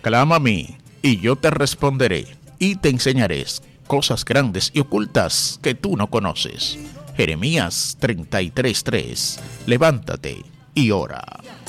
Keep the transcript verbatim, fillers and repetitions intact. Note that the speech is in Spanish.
Clama a mí, y yo te responderé, y te enseñaré cosas grandes y ocultas que tú no conoces. Jeremías treinta y tres tres. Levántate y ora.